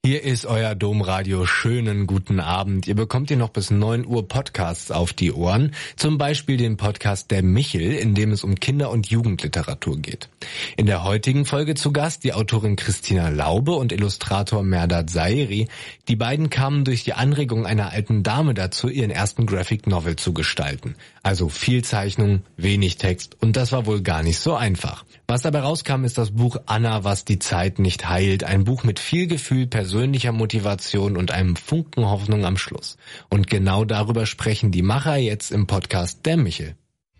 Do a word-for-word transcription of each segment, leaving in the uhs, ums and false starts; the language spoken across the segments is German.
Hier ist euer Domradio. Schönen guten Abend. Ihr bekommt hier noch bis neun Uhr Podcasts auf die Ohren. Zum Beispiel den Podcast Der Michel, in dem es um Kinder- und Jugendliteratur geht. In der heutigen Folge zu Gast die Autorin Christina Laube und Illustrator Mehrdad Zaeri. Die beiden kamen durch die Anregung einer alten Dame dazu, ihren ersten Graphic Novel zu gestalten. Also viel Zeichnung, wenig Text und das war wohl gar nicht so einfach. Was dabei rauskam, ist das Buch Anna, was die Zeit nicht heilt. Ein Buch mit viel Gefühl, persönlicher Motivation und einem Funken Hoffnung am Schluss. Und genau darüber sprechen die Macher jetzt im Podcast Der Michel.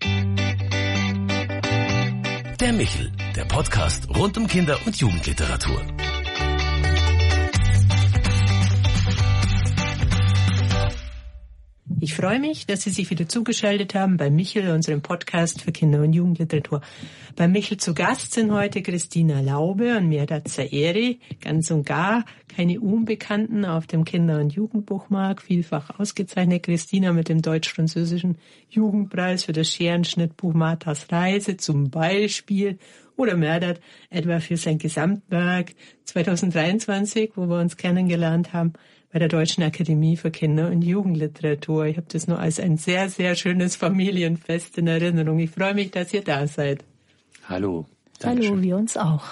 Der Michel, der Podcast rund um Kinder- und Jugendliteratur. Ich freue mich, dass Sie sich wieder zugeschaltet haben bei Michel, unserem Podcast für Kinder- und Jugendliteratur. Bei Michel zu Gast sind heute Christina Laube und Mehrdad Zaeri, ganz und gar keine Unbekannten auf dem Kinder- und Jugendbuchmarkt, vielfach ausgezeichnet. Christina mit dem deutsch-französischen Jugendpreis für das Scherenschnittbuch Marthas Reise zum Beispiel oder Mehrdad etwa für sein Gesamtwerk zweitausenddreiundzwanzig, wo wir uns kennengelernt haben, bei der Deutschen Akademie für Kinder- und Jugendliteratur. Ich habe das nur als ein sehr, sehr schönes Familienfest in Erinnerung. Ich freue mich, dass ihr da seid. Hallo. Dankeschön. Hallo, wir uns auch.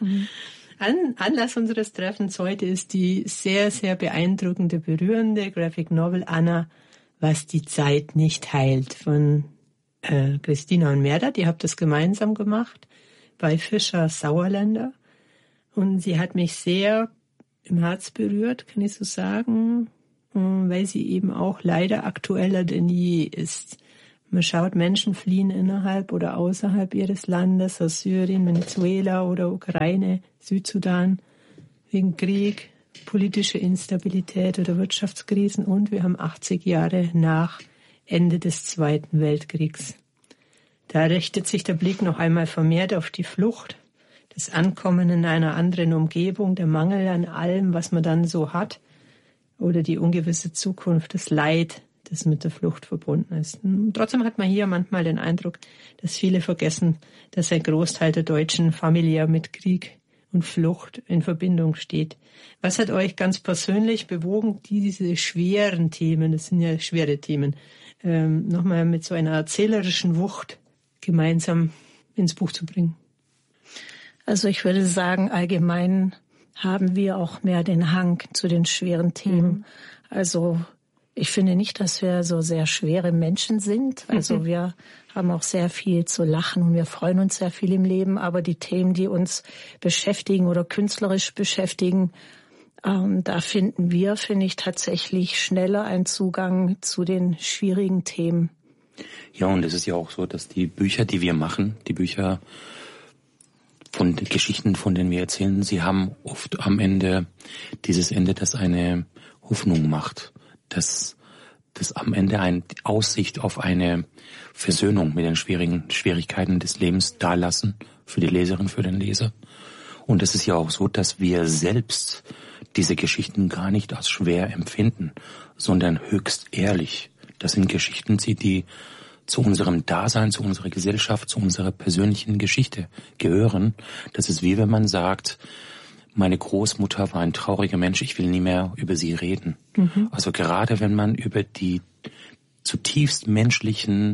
An, Anlass unseres Treffens heute ist die sehr, sehr beeindruckende, berührende Graphic Novel Anna, was die Zeit nicht heilt, von äh, Christina und Mehrdad. Ihr habt das gemeinsam gemacht bei Fischer Sauerländer. Und sie hat mich sehr im Herz berührt, kann ich so sagen, weil sie eben auch leider aktueller denn je ist. Man schaut, Menschen fliehen innerhalb oder außerhalb ihres Landes, aus Syrien, Venezuela oder Ukraine, Südsudan, wegen Krieg, politische Instabilität oder Wirtschaftskrisen und wir haben achtzig Jahre nach Ende des Zweiten Weltkriegs. Da richtet sich der Blick noch einmal vermehrt auf die Flucht, das Ankommen in einer anderen Umgebung, der Mangel an allem, was man dann so hat, oder die ungewisse Zukunft, das Leid, das mit der Flucht verbunden ist. Und trotzdem hat man hier manchmal den Eindruck, dass viele vergessen, dass ein Großteil der Deutschen familiär mit Krieg und Flucht in Verbindung steht. Was hat euch ganz persönlich bewogen, diese schweren Themen, das sind ja schwere Themen, ähm, nochmal mit so einer erzählerischen Wucht gemeinsam ins Buch zu bringen? Also ich würde sagen, allgemein haben wir auch mehr den Hang zu den schweren Themen. Mhm. Also ich finde nicht, dass wir so sehr schwere Menschen sind. Also mhm. wir haben auch sehr viel zu lachen und wir freuen uns sehr viel im Leben. Aber die Themen, die uns beschäftigen oder künstlerisch beschäftigen, ähm, da finden wir, finde ich, tatsächlich schneller einen Zugang zu den schwierigen Themen. Ja, und es ist ja auch so, dass die Bücher, die wir machen, die Bücher von den Geschichten, von denen wir erzählen, sie haben oft am Ende dieses Ende, das eine Hoffnung macht, dass das am Ende eine Aussicht auf eine Versöhnung mit den schwierigen Schwierigkeiten des Lebens dalassen für die Leserin, für den Leser. Und es ist ja auch so, dass wir selbst diese Geschichten gar nicht als schwer empfinden, sondern höchst ehrlich. Das sind Geschichten, die zu unserem Dasein, zu unserer Gesellschaft, zu unserer persönlichen Geschichte gehören. Das ist wie wenn man sagt, meine Großmutter war ein trauriger Mensch, ich will nie mehr über sie reden. Mhm. Also gerade wenn man über die zutiefst menschlichen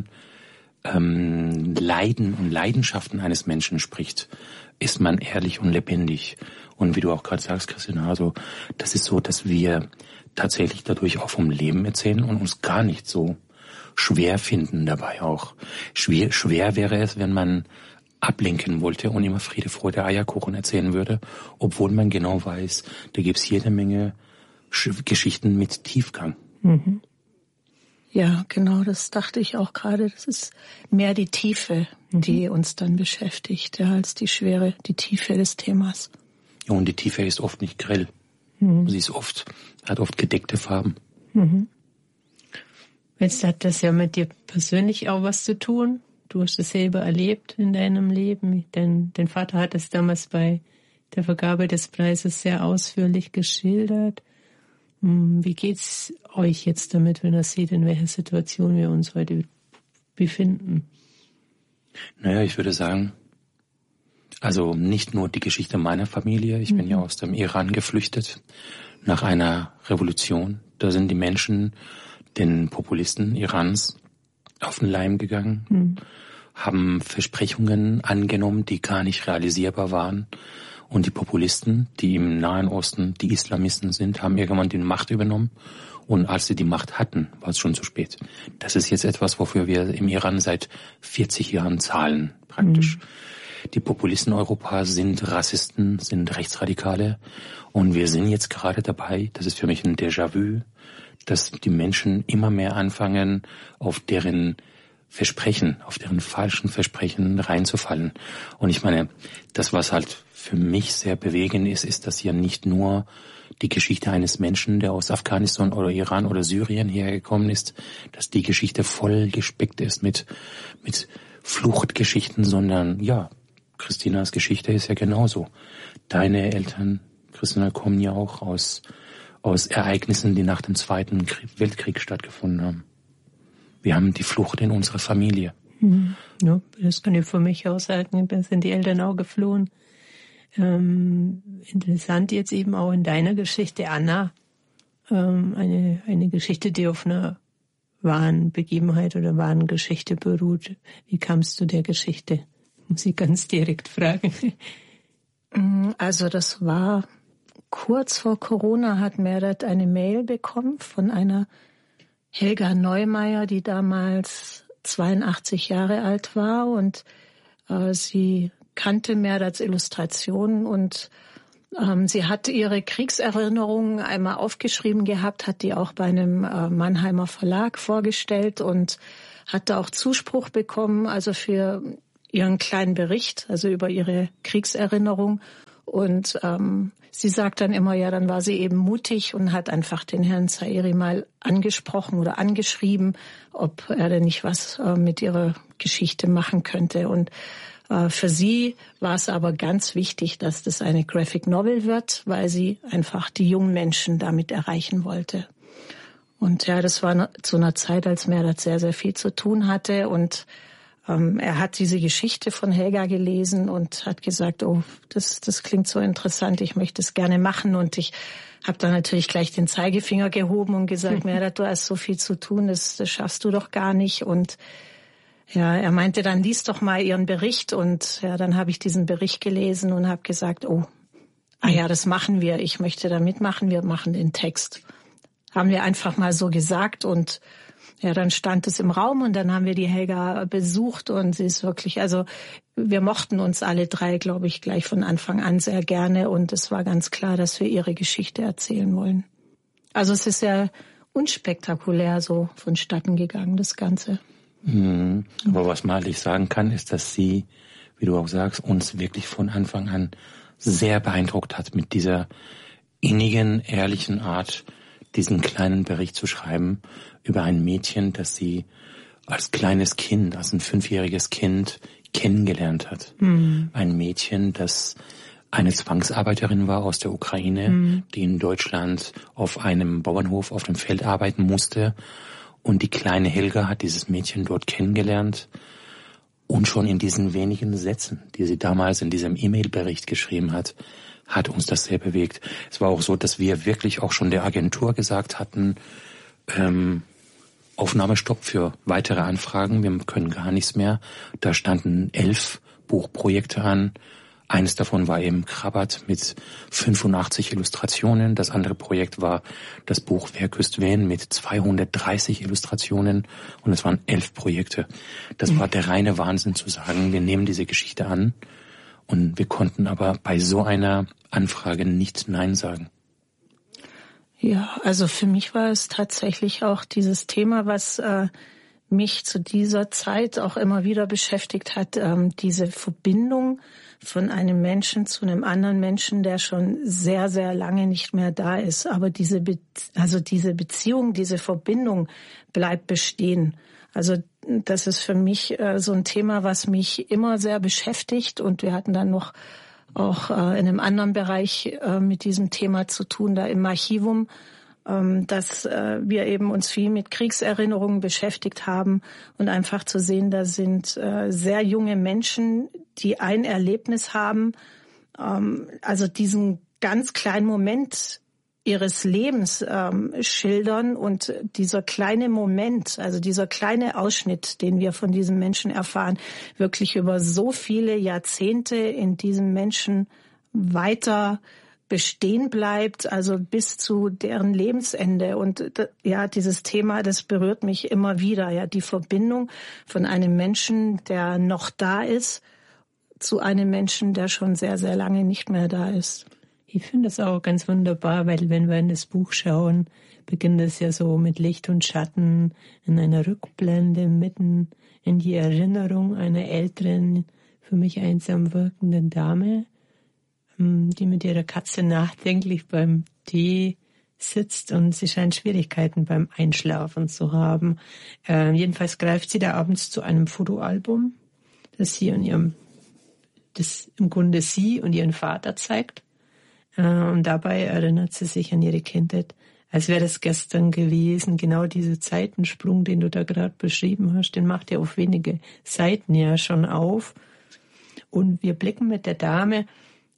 ähm, Leiden und Leidenschaften eines Menschen spricht, ist man ehrlich und lebendig. Und wie du auch gerade sagst, Christina, also das ist so, dass wir tatsächlich dadurch auch vom Leben erzählen und uns gar nicht so schwer finden dabei auch. Schwer, schwer wäre es, wenn man ablenken wollte und immer Friede, Freude, Eierkuchen erzählen würde, obwohl man genau weiß, da gibt's jede Menge Sch- Geschichten mit Tiefgang. Mhm. Ja, genau, das dachte ich auch gerade. Das ist mehr die Tiefe, die mhm. uns dann beschäftigt, ja, als die Schwere, die Tiefe des Themas. Ja, und die Tiefe ist oft nicht grell. Mhm. Sie ist oft, hat oft gedeckte Farben. Mhm. Jetzt hat das ja mit dir persönlich auch was zu tun. Du hast es selber erlebt in deinem Leben. Denn dein Vater hat es damals bei der Vergabe des Preises sehr ausführlich geschildert. Wie geht's euch jetzt damit, wenn ihr seht, in welcher Situation wir uns heute befinden? Naja, ich würde sagen, Also nicht nur die Geschichte meiner Familie. Ich mhm. bin ja aus dem Iran geflüchtet nach einer Revolution. Da sind die Menschen den Populisten Irans auf den Leim gegangen, mhm. haben Versprechungen angenommen, die gar nicht realisierbar waren. Und die Populisten, die im Nahen Osten die Islamisten sind, haben irgendwann die Macht übernommen. Und als sie die Macht hatten, war es schon zu spät. Das ist jetzt etwas, wofür wir im Iran seit vierzig Jahren zahlen, praktisch. Mhm. Die Populisten Europas sind Rassisten, sind Rechtsradikale. Und wir sind jetzt gerade dabei, das ist für mich ein Déjà-vu, dass die Menschen immer mehr anfangen, auf deren Versprechen, auf deren falschen Versprechen reinzufallen. Und ich meine, das, was halt für mich sehr bewegend ist, ist, dass ja nicht nur die Geschichte eines Menschen, der aus Afghanistan oder Iran oder Syrien hergekommen ist, dass die Geschichte voll gespickt ist mit, mit Fluchtgeschichten, sondern ja, Christinas Geschichte ist ja genauso. Deine Eltern, Christina, kommen ja auch aus, aus Ereignissen, die nach dem Zweiten Weltkrieg stattgefunden haben. Wir haben die Flucht in unserer Familie. Mhm. Ja, das kann ich für mich auch sagen. Da sind die Eltern auch geflohen. Ähm, interessant jetzt eben auch in deiner Geschichte, Anna, ähm, eine, eine Geschichte, die auf einer wahren Begebenheit oder wahren Geschichte beruht. Wie kamst du der Geschichte? Muss ich ganz direkt fragen. Also das war kurz vor Corona, hat Merdat eine Mail bekommen von einer Helga Neumeier, die damals zweiundachtzig Jahre alt war, und äh, sie kannte Merdats Illustrationen und ähm, sie hat ihre Kriegserinnerungen einmal aufgeschrieben gehabt, hat die auch bei einem äh, Mannheimer Verlag vorgestellt und hatte auch Zuspruch bekommen, also für ihren kleinen Bericht, also über ihre Kriegserinnerung. Und ähm, sie sagt dann immer, ja, dann war sie eben mutig und hat einfach den Herrn Zaeri mal angesprochen oder angeschrieben, ob er denn nicht was äh, mit ihrer Geschichte machen könnte. Und äh, für sie war es aber ganz wichtig, dass das eine Graphic Novel wird, weil sie einfach die jungen Menschen damit erreichen wollte. Und ja, das war zu einer Zeit, als Merdat sehr, sehr viel zu tun hatte, und Ähm, er hat diese Geschichte von Helga gelesen und hat gesagt, oh, das, das klingt so interessant, ich möchte es gerne machen. Und ich habe dann natürlich gleich den Zeigefinger gehoben und gesagt, Merdat, du hast so viel zu tun, das, das schaffst du doch gar nicht. Und ja, er meinte dann, lies doch mal ihren Bericht. Und ja, dann habe ich diesen Bericht gelesen und habe gesagt, oh, ah ja, das machen wir, ich möchte da mitmachen, wir machen den Text. Haben wir einfach mal so gesagt, und ja, dann stand es im Raum, und dann haben wir die Helga besucht, und sie ist wirklich, also wir mochten uns alle drei, glaube ich, gleich von Anfang an sehr gerne, und es war ganz klar, dass wir ihre Geschichte erzählen wollen. Also es ist ja unspektakulär so vonstatten gegangen, das Ganze. Mhm. Aber was man eigentlich sagen kann, ist, dass sie, wie du auch sagst, uns wirklich von Anfang an sehr beeindruckt hat mit dieser innigen, ehrlichen Art, diesen kleinen Bericht zu schreiben über ein Mädchen, das sie als kleines Kind, als ein fünfjähriges Kind kennengelernt hat. Mhm. Ein Mädchen, das eine Zwangsarbeiterin war aus der Ukraine, mhm. die in Deutschland auf einem Bauernhof auf dem Feld arbeiten musste. Und die kleine Helga hat dieses Mädchen dort kennengelernt. Und schon in diesen wenigen Sätzen, die sie damals in diesem E-Mail-Bericht geschrieben hat, hat uns das sehr bewegt. Es war auch so, dass wir wirklich auch schon der Agentur gesagt hatten, ähm, Aufnahmestopp für weitere Anfragen, wir können gar nichts mehr. Da standen elf Buchprojekte an. Eines davon war eben Krabat mit fünfundachtzig Illustrationen. Das andere Projekt war das Buch Wer küsst wen mit zweihundertdreißig Illustrationen. Und es waren elf Projekte. Das mhm. war der reine Wahnsinn zu sagen, wir nehmen diese Geschichte an. Und wir konnten aber bei so einer Anfrage nicht Nein sagen. Ja, also für mich war es tatsächlich auch dieses Thema, was äh, mich zu dieser Zeit auch immer wieder beschäftigt hat, ähm, diese Verbindung von einem Menschen zu einem anderen Menschen, der schon sehr, sehr lange nicht mehr da ist. Aber diese, Be- also diese Beziehung, diese Verbindung bleibt bestehen. Also das ist für mich äh, so ein Thema, was mich immer sehr beschäftigt. Und wir hatten dann noch auch äh, in einem anderen Bereich äh, mit diesem Thema zu tun, da im Archivum, dass wir eben uns viel mit Kriegserinnerungen beschäftigt haben und einfach zu sehen, da sind sehr junge Menschen, die ein Erlebnis haben, also diesen ganz kleinen Moment ihres Lebens schildern und dieser kleine Moment, also dieser kleine Ausschnitt, den wir von diesem Menschen erfahren, wirklich über so viele Jahrzehnte in diesem Menschen weiter bestehen bleibt, also bis zu deren Lebensende. Und ja, dieses Thema, das berührt mich immer wieder. Ja, die Verbindung von einem Menschen, der noch da ist, zu einem Menschen, der schon sehr, sehr lange nicht mehr da ist. Ich finde es auch ganz wunderbar, weil wenn wir in das Buch schauen, beginnt es ja so mit Licht und Schatten in einer Rückblende mitten in die Erinnerung einer älteren, für mich einsam wirkenden Dame, die mit ihrer Katze nachdenklich beim Tee sitzt und sie scheint Schwierigkeiten beim Einschlafen zu haben. Äh, jedenfalls greift sie da abends zu einem Fotoalbum, das sie und ihrem, das im Grunde sie und ihren Vater zeigt. Äh, und dabei erinnert sie sich an ihre Kindheit, als wäre das gestern gewesen. Genau dieser Zeitensprung, den du da gerade beschrieben hast, den macht ja auf wenige Seiten ja schon auf. Und wir blicken mit der Dame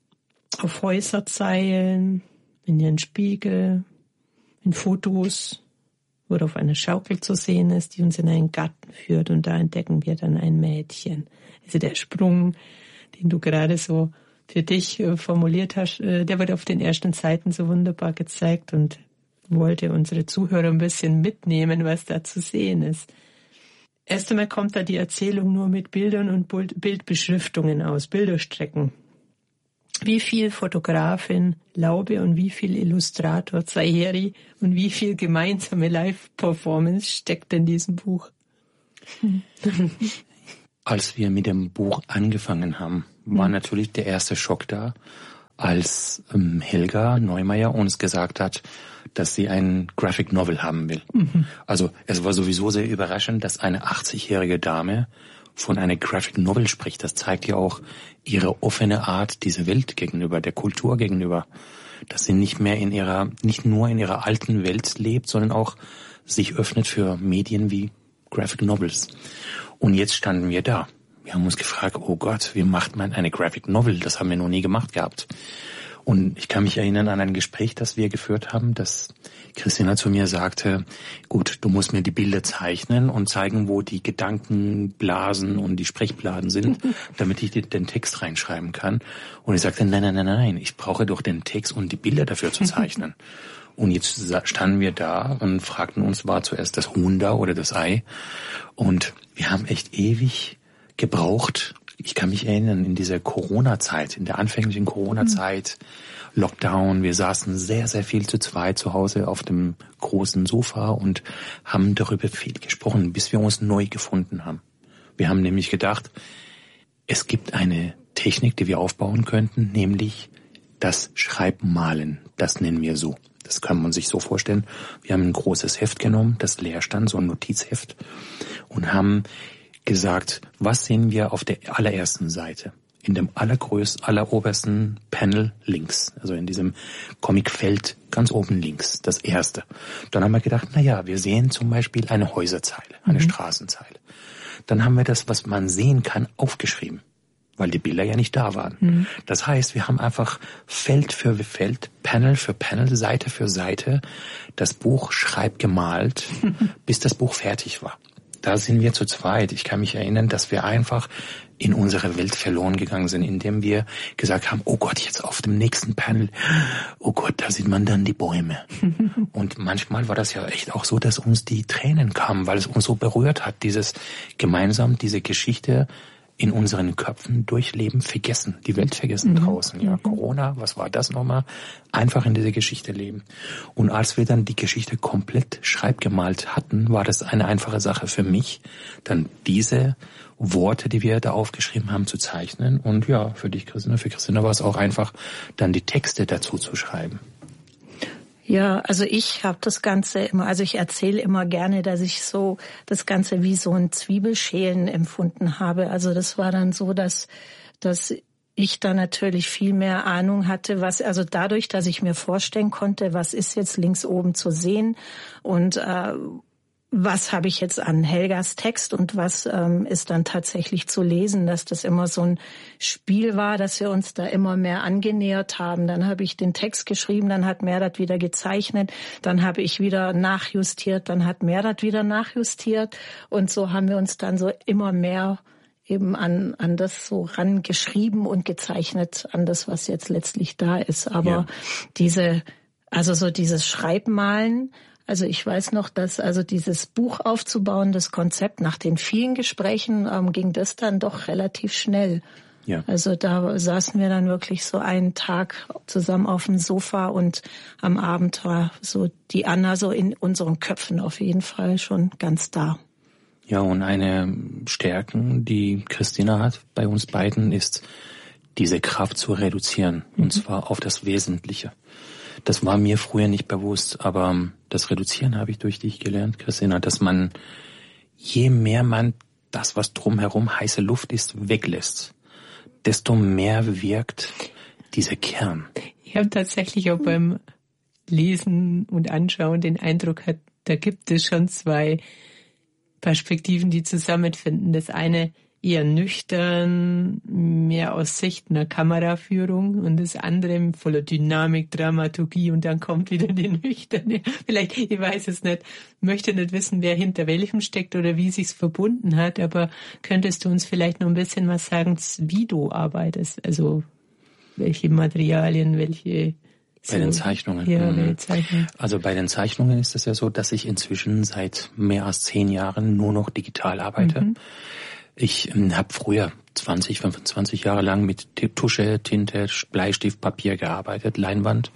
auf Häuserzeilen, in ihren Spiegel, in Fotos, wo auf einer Schaukel zu sehen ist, die uns in einen Garten führt, und da entdecken wir dann ein Mädchen. Also der Sprung, den du gerade so für dich formuliert hast, der wird auf den ersten Seiten so wunderbar gezeigt und wollte unsere Zuhörer ein bisschen mitnehmen, was da zu sehen ist. Erst einmal kommt da die Erzählung nur mit Bildern und Bildbeschriftungen aus, Bilderstrecken. Wie viel Fotografin Laube und wie viel Illustrator Zaheri und wie viel gemeinsame Live-Performance steckt in diesem Buch? Als wir mit dem Buch angefangen haben, war mhm. natürlich der erste Schock da, als ähm, Helga Neumeier uns gesagt hat, dass sie ein Graphic Novel haben will. Mhm. Also es war sowieso sehr überraschend, dass eine achtzigjährige Dame von einer Graphic Novel spricht. Das zeigt ja auch ihre offene Art dieser Welt gegenüber, der Kultur gegenüber. Dass sie nicht mehr in ihrer, nicht nur in ihrer alten Welt lebt, sondern auch sich öffnet für Medien wie Graphic Novels. Und jetzt standen wir da. Wir haben uns gefragt, oh Gott, wie macht man eine Graphic Novel? Das haben wir noch nie gemacht gehabt. Und ich kann mich erinnern an ein Gespräch, das wir geführt haben, dass Christina zu mir sagte, gut, du musst mir die Bilder zeichnen und zeigen, wo die Gedankenblasen und die Sprechblasen sind, damit ich den Text reinschreiben kann. Und ich sagte, nein, nein, nein, nein, ich brauche doch den Text und die Bilder dafür zu zeichnen. Und jetzt standen wir da und fragten uns, war zuerst das Huhn da oder das Ei? Und wir haben echt ewig gebraucht. Ich kann mich erinnern, in dieser Corona-Zeit, in der anfänglichen Corona-Zeit, mhm. Lockdown, wir saßen sehr, sehr viel zu zweit zu Hause auf dem großen Sofa und haben darüber viel gesprochen, bis wir uns neu gefunden haben. Wir haben nämlich gedacht, es gibt eine Technik, die wir aufbauen könnten, nämlich das Schreibmalen. Das nennen wir so. Das kann man sich so vorstellen. Wir haben ein großes Heft genommen, das leer stand, so ein Notizheft, und haben gesagt, was sehen wir auf der allerersten Seite? In dem allergrößten, allerobersten Panel links, also in diesem Comicfeld ganz oben links, das erste. Dann haben wir gedacht, na ja, wir sehen zum Beispiel eine Häuserzeile, eine mhm. Straßenzeile. Dann haben wir das, was man sehen kann, aufgeschrieben, weil die Bilder ja nicht da waren. Mhm. Das heißt, wir haben einfach Feld für Feld, Panel für Panel, Seite für Seite das Buch schreibgemalt, bis das Buch fertig war. Da sind wir zu zweit. Ich kann mich erinnern, dass wir einfach in unsere Welt verloren gegangen sind, indem wir gesagt haben, oh Gott, jetzt auf dem nächsten Panel, oh Gott, da sieht man dann die Bäume. Und manchmal war das ja echt auch so, dass uns die Tränen kamen, weil es uns so berührt hat, dieses gemeinsam, diese Geschichte in unseren Köpfen durchleben, vergessen, die Welt vergessen mhm. draußen. Ja, Corona, was war das nochmal? Einfach in dieser Geschichte leben. Und als wir dann die Geschichte komplett schreibgemalt hatten, war das eine einfache Sache für mich, dann diese Worte, die wir da aufgeschrieben haben, zu zeichnen. Und ja, für dich, Christina, für Christina war es auch einfach, dann die Texte dazu zu schreiben. Ja, also ich habe das Ganze immer, also ich erzähle immer gerne, dass ich so das Ganze wie so ein Zwiebelschälen empfunden habe. Also das war dann so, dass, dass ich da natürlich viel mehr Ahnung hatte, was, also dadurch, dass ich mir vorstellen konnte, was ist jetzt links oben zu sehen und äh, was habe ich jetzt an Helgas Text und was ähm, ist dann tatsächlich zu lesen, dass das immer so ein Spiel war, dass wir uns da immer mehr angenähert haben. Dann habe ich den Text geschrieben, dann hat Merdat wieder gezeichnet, dann habe ich wieder nachjustiert, dann hat Merdat wieder nachjustiert und so haben wir uns dann so immer mehr eben an an das so rangeschrieben und gezeichnet, an das, was jetzt letztlich da ist. Aber ja. diese, also so dieses Schreibmalen, also ich weiß noch, dass also dieses Buch aufzubauen, das Konzept, nach den vielen Gesprächen ähm, ging das dann doch relativ schnell. Ja. Also da saßen wir dann wirklich so einen Tag zusammen auf dem Sofa und am Abend war so die Anna so in unseren Köpfen auf jeden Fall schon ganz da. Ja, und eine Stärken, die Christina hat bei uns beiden, ist diese Kraft zu reduzieren, mhm. und zwar auf das Wesentliche. Das war mir früher nicht bewusst, aber das Reduzieren habe ich durch dich gelernt, Christina, dass man, je mehr man das, was drumherum heiße Luft ist, weglässt, desto mehr wirkt dieser Kern. Ich habe tatsächlich auch beim Lesen und Anschauen den Eindruck, da gibt es schon zwei Perspektiven, die zusammenfinden. Das eine eher nüchtern, mehr aus Sicht einer Kameraführung und das andere voller Dynamik, Dramaturgie und dann kommt wieder die nüchterne. Vielleicht, ich weiß es nicht, möchte nicht wissen, wer hinter welchem steckt oder wie sich's verbunden hat, aber könntest du uns vielleicht noch ein bisschen was sagen, wie du arbeitest? Also welche Materialien, welche... Bei so, den Zeichnungen. Ja, mhm. Zeichnungen. Also bei den Zeichnungen ist es ja so, dass ich inzwischen seit mehr als zehn Jahren nur noch digital arbeite. Mhm. Ich ähm, habe früher zwanzig, fünfundzwanzig Jahre lang mit Tusche, Tinte, Bleistift, Papier gearbeitet, Leinwand.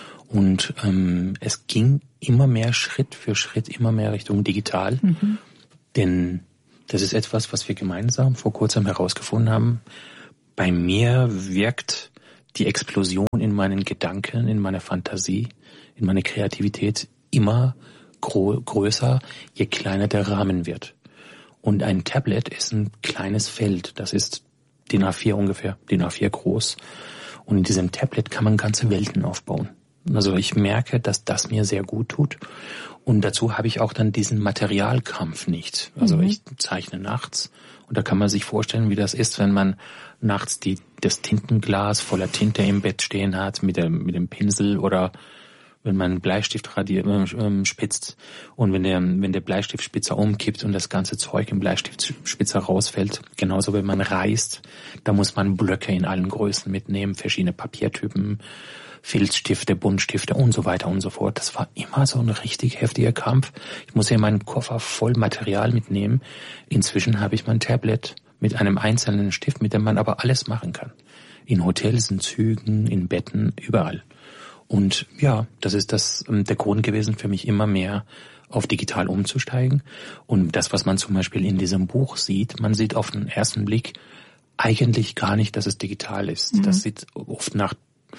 Und ähm, es ging immer mehr Schritt für Schritt, immer mehr Richtung digital. Mhm. Denn das ist etwas, was wir gemeinsam vor kurzem herausgefunden haben. Bei mir wirkt die Explosion in meinen Gedanken, in meiner Fantasie, in meiner Kreativität immer gro- größer, je kleiner der Rahmen wird. Und ein Tablet ist ein kleines Feld, das ist D I N A vier ungefähr, D I N A vier groß. Und in diesem Tablet kann man ganze Welten aufbauen. Also ich merke, dass das mir sehr gut tut. Und dazu habe ich auch dann diesen Materialkampf nicht. Also mhm. ich zeichne nachts und da kann man sich vorstellen, wie das ist, wenn man nachts die, das Tintenglas voller Tinte im Bett stehen hat mit dem, mit dem Pinsel oder wenn man einen Bleistift radiert, äh, spitzt und wenn der, wenn der Bleistiftspitzer umkippt und das ganze Zeug im Bleistiftspitzer rausfällt. Genauso wenn man reist, da muss man Blöcke in allen Größen mitnehmen, verschiedene Papiertypen, Filzstifte, Buntstifte und so weiter und so fort. Das war immer so ein richtig heftiger Kampf. Ich muss hier meinen Koffer voll Material mitnehmen. Inzwischen habe ich mein Tablet mit einem einzelnen Stift, mit dem man aber alles machen kann. In Hotels, in Zügen, in Betten, überall. Und ja, das ist das der Grund gewesen für mich, immer mehr auf digital umzusteigen. Und das, was man zum Beispiel in diesem Buch sieht, man sieht auf den ersten Blick eigentlich gar nicht, dass es digital ist. Mhm. Das sieht oft nach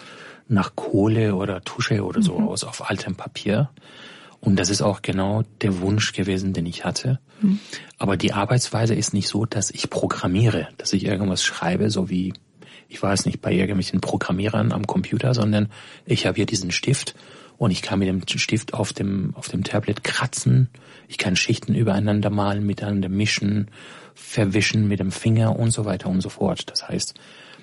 nach Kohle oder Tusche oder so mhm. aus, auf altem Papier. Und das ist auch genau der Wunsch gewesen, den ich hatte. Mhm. Aber die Arbeitsweise ist nicht so, dass ich programmiere, dass ich irgendwas schreibe, so wie, ich weiß nicht, bei irgendwelchen Programmierern am Computer, sondern ich habe hier diesen Stift und ich kann mit dem Stift auf dem, auf dem Tablet kratzen. Ich kann Schichten übereinander malen, miteinander mischen, verwischen mit dem Finger und so weiter und so fort. Das heißt,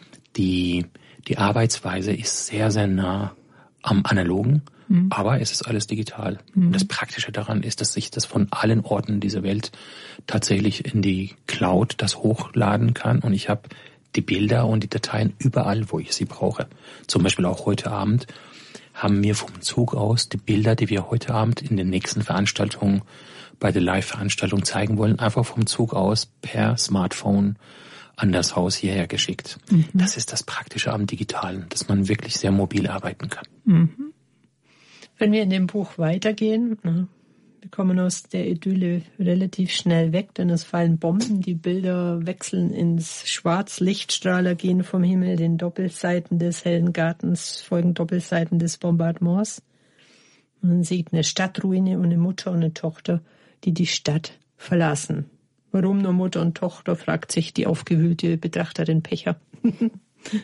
die Die Arbeitsweise ist sehr, sehr nah am Analogen, mhm. aber es ist alles digital. Mhm. Und das Praktische daran ist, dass ich das von allen Orten dieser Welt tatsächlich in die Cloud das hochladen kann und ich habe die Bilder und die Dateien überall, wo ich sie brauche. Zum Beispiel auch heute Abend haben wir vom Zug aus die Bilder, die wir heute Abend in den nächsten Veranstaltungen, bei der Live-Veranstaltung zeigen wollen, einfach vom Zug aus per Smartphone an das Haus hierher geschickt. Mhm. Das ist das Praktische am Digitalen, dass man wirklich sehr mobil arbeiten kann. Mhm. Wenn wir in dem Buch weitergehen, wir kommen aus der Idylle relativ schnell weg, denn es fallen Bomben, die Bilder wechseln ins Schwarz, Lichtstrahler gehen vom Himmel, den Doppelseiten des hellen Gartens folgen Doppelseiten des Bombardements. Man sieht eine Stadtruine und eine Mutter und eine Tochter, die die Stadt verlassen. Warum nur Mutter und Tochter, fragt sich die aufgewühlte Betrachterin Pecher.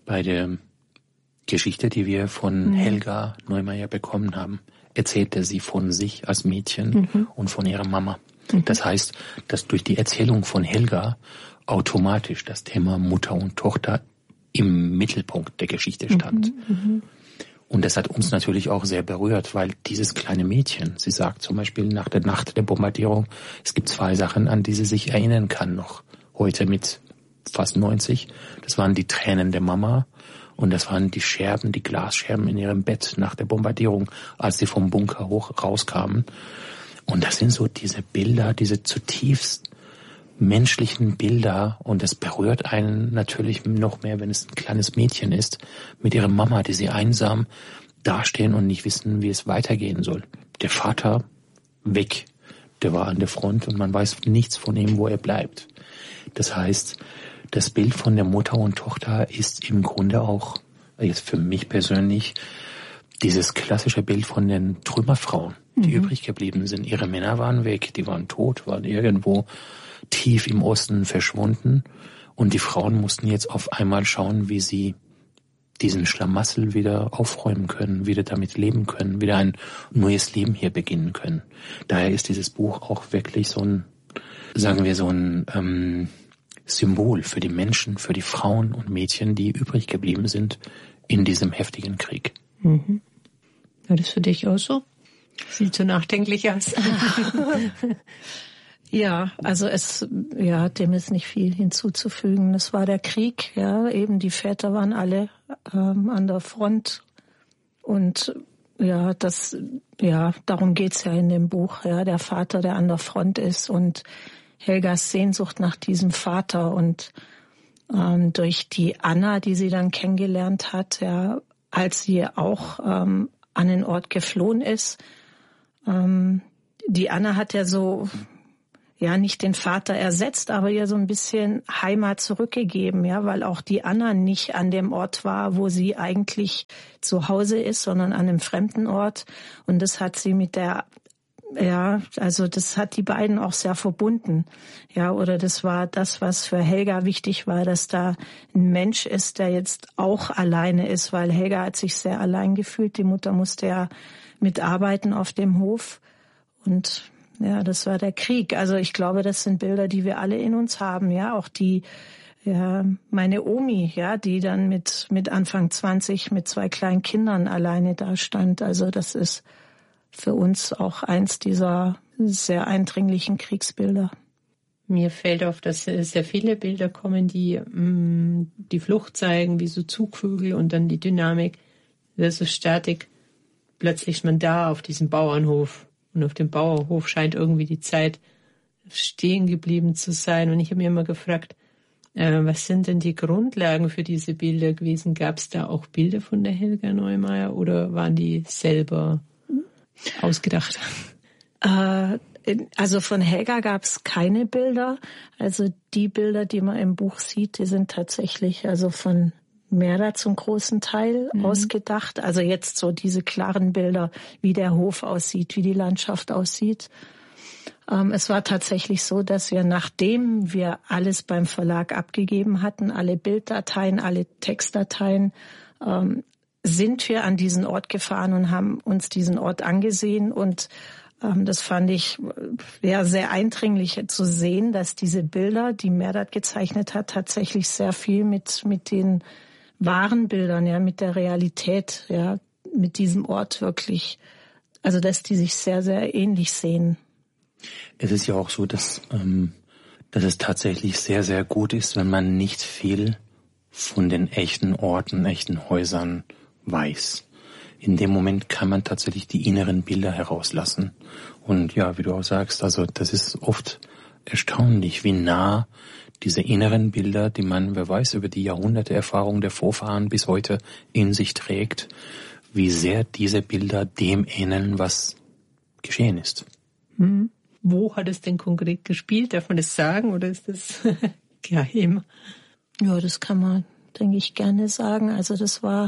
bei der Geschichte, die wir von mhm. Helga Neumeier bekommen haben, erzählte sie von sich als Mädchen mhm. und von ihrer Mama. Mhm. Das heißt, dass durch die Erzählung von Helga automatisch das Thema Mutter und Tochter im Mittelpunkt der Geschichte stand. Mhm. Und das hat uns natürlich auch sehr berührt, weil dieses kleine Mädchen, sie sagt zum Beispiel nach der Nacht der Bombardierung, es gibt zwei Sachen, an die sie sich erinnern kann noch heute mit fast neunzig. Das waren die Tränen der Mama und das waren die Scherben, die Glasscherben in ihrem Bett nach der Bombardierung, als sie vom Bunker hoch rauskamen. Und das sind so diese Bilder, diese zutiefst menschlichen Bilder, und es berührt einen natürlich noch mehr, wenn es ein kleines Mädchen ist, mit ihrer Mama, die sie einsam dastehen und nicht wissen, wie es weitergehen soll. Der Vater weg, der war an der Front und man weiß nichts von ihm, wo er bleibt. Das heißt, das Bild von der Mutter und Tochter ist im Grunde auch, jetzt für mich persönlich, dieses klassische Bild von den Trümmerfrauen, die mhm. übrig geblieben sind. Ihre Männer waren weg, die waren tot, waren irgendwo tief im Osten verschwunden, und die Frauen mussten jetzt auf einmal schauen, wie sie diesen Schlamassel wieder aufräumen können, wieder damit leben können, wieder ein neues Leben hier beginnen können. Daher ist dieses Buch auch wirklich so ein, sagen wir, so ein ähm, Symbol für die Menschen, für die Frauen und Mädchen, die übrig geblieben sind in diesem heftigen Krieg. Mhm. War das für dich auch so? Sieht so nachdenklich aus. Ja, also es, ja, dem ist nicht viel hinzuzufügen. Das war der Krieg, ja, eben die Väter waren alle ähm, an der Front, und ja, das, ja, darum geht's ja in dem Buch, ja, der Vater, der an der Front ist, und Helgas Sehnsucht nach diesem Vater, und ähm, durch die Anna, die sie dann kennengelernt hat, ja, als sie auch ähm, an den Ort geflohen ist. Ähm, die Anna hat ja so, ja, nicht den Vater ersetzt, aber ihr so ein bisschen Heimat zurückgegeben, ja, weil auch die Anna nicht an dem Ort war, wo sie eigentlich zu Hause ist, sondern an einem fremden Ort. Und das hat sie mit der, ja, also das hat die beiden auch sehr verbunden, ja, oder das war das, was für Helga wichtig war, dass da ein Mensch ist, der jetzt auch alleine ist, weil Helga hat sich sehr allein gefühlt. Die Mutter musste ja mitarbeiten auf dem Hof, und ja, das war der Krieg. Also ich glaube, das sind Bilder, die wir alle in uns haben. Ja, auch die, ja, meine Omi, ja, die dann mit mit Anfang zwanzig mit zwei kleinen Kindern alleine da stand. Also das ist für uns auch eins dieser sehr eindringlichen Kriegsbilder. Mir fällt auf, dass sehr viele Bilder kommen, die mh, die Flucht zeigen, wie so Zugvögel, und dann die Dynamik, so Statik. Plötzlich ist man da auf diesem Bauernhof. Und auf dem Bauernhof scheint irgendwie die Zeit stehen geblieben zu sein. Und ich habe mir immer gefragt, äh, was sind denn die Grundlagen für diese Bilder gewesen? Gab es da auch Bilder von der Helga Neumeier, oder waren die selber ausgedacht? Äh, also von Helga gab es keine Bilder. Also die Bilder, die man im Buch sieht, die sind tatsächlich also von Merda zum großen Teil mhm. ausgedacht. Also jetzt so diese klaren Bilder, wie der Hof aussieht, wie die Landschaft aussieht. Ähm, es war tatsächlich so, dass wir, nachdem wir alles beim Verlag abgegeben hatten, alle Bilddateien, alle Textdateien, ähm, sind wir an diesen Ort gefahren und haben uns diesen Ort angesehen, und ähm, das fand ich ja sehr eindringlich zu sehen, dass diese Bilder, die Merdat gezeichnet hat, tatsächlich sehr viel mit mit den wahren Bildern, ja, mit der Realität, ja, mit diesem Ort wirklich, also dass die sich sehr, sehr ähnlich sehen. Es ist ja auch so, dass, ähm, dass es tatsächlich sehr, sehr gut ist, wenn man nicht viel von den echten Orten, echten Häusern weiß. In dem Moment kann man tatsächlich die inneren Bilder herauslassen. Und ja, wie du auch sagst, also das ist oft erstaunlich, wie nah diese inneren Bilder, die man, wer weiß, über die Jahrhunderte Erfahrung der Vorfahren bis heute in sich trägt, wie sehr diese Bilder dem ähneln, was geschehen ist. Hm. Wo hat es denn konkret gespielt? Darf man das sagen, oder ist das geheim? Ja, das kann man, denke ich, gerne sagen. Also das war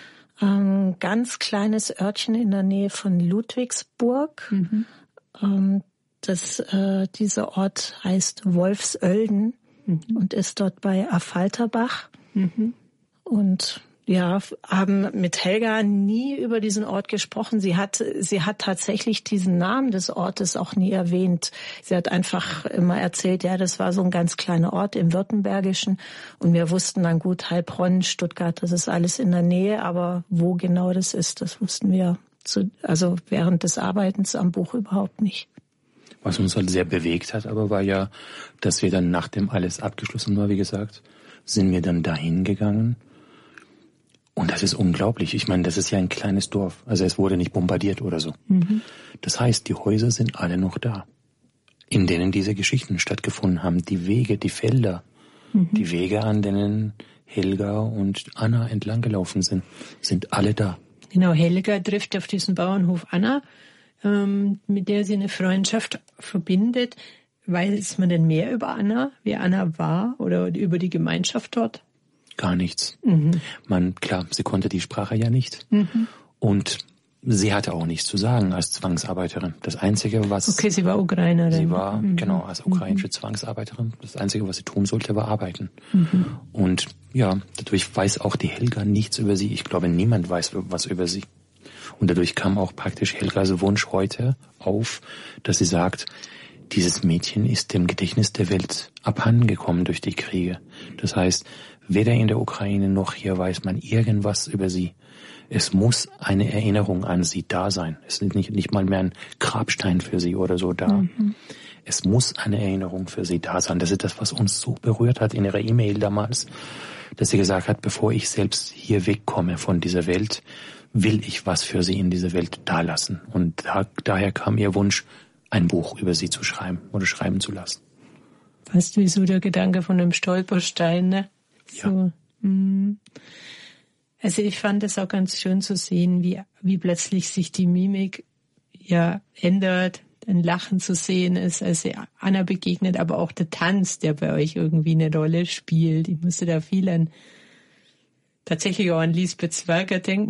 ein ganz kleines Örtchen in der Nähe von Ludwigsburg. Mhm. Ähm, das, äh, dieser Ort heißt Wolfsölden. Mhm. Und ist dort bei Affalterbach. Mhm. Und ja, haben mit Helga nie über diesen Ort gesprochen. Sie hat, sie hat tatsächlich diesen Namen des Ortes auch nie erwähnt. Sie hat einfach immer erzählt, ja, das war so ein ganz kleiner Ort im Württembergischen. Und wir wussten dann gut, Heilbronn, Stuttgart, das ist alles in der Nähe. Aber wo genau das ist, das wussten wir zu, also während des Arbeitens am Buch überhaupt nicht. Was uns halt sehr bewegt hat, aber war ja, dass wir dann, nachdem alles abgeschlossen war, wie gesagt, sind wir dann dahin gegangen. Und das ist unglaublich. Ich meine, das ist ja ein kleines Dorf. Also es wurde nicht bombardiert oder so. Mhm. Das heißt, die Häuser sind alle noch da, in denen diese Geschichten stattgefunden haben. Die Wege, die Felder, mhm. die Wege, an denen Helga und Anna entlang gelaufen sind, sind alle da. Genau, Helga trifft auf diesen Bauernhof Anna, ähm, mit der sie eine Freundschaft verbindet. Weiß man denn mehr über Anna, wie Anna war oder über die Gemeinschaft dort? Gar nichts. Mhm. Man, klar, sie konnte die Sprache ja nicht. Mhm. Und sie hatte auch nichts zu sagen als Zwangsarbeiterin. Das Einzige, was... Okay, sie war Ukrainerin. Sie war, mhm. genau, als ukrainische mhm. Zwangsarbeiterin. Das Einzige, was sie tun sollte, war arbeiten. Mhm. Und ja, dadurch weiß auch die Helga nichts über sie. Ich glaube, niemand weiß was über sie. Und dadurch kam auch praktisch Helgas Wunsch heute auf, dass sie sagt, dieses Mädchen ist dem Gedächtnis der Welt abhandengekommen durch die Kriege. Das heißt, weder in der Ukraine noch hier weiß man irgendwas über sie. Es muss eine Erinnerung an sie da sein. Es ist nicht, nicht mal mehr ein Grabstein für sie oder so da. Mhm. Es muss eine Erinnerung für sie da sein. Das ist das, was uns so berührt hat in ihrer E-Mail damals, dass sie gesagt hat, bevor ich selbst hier wegkomme von dieser Welt, will ich was für sie in dieser Welt dalassen. Und da, daher kam ihr Wunsch, ein Buch über sie zu schreiben oder schreiben zu lassen. Weißt du, wie so der Gedanke von einem Stolperstein, ne? Ja. So, mh. Also ich fand es auch ganz schön zu sehen, wie, wie plötzlich sich die Mimik ja ändert, ein Lachen zu sehen ist, als sie Anna begegnet, aber auch der Tanz, der bei euch irgendwie eine Rolle spielt. Ich musste da viel an, tatsächlich auch an Lisbeth Zwerger denken.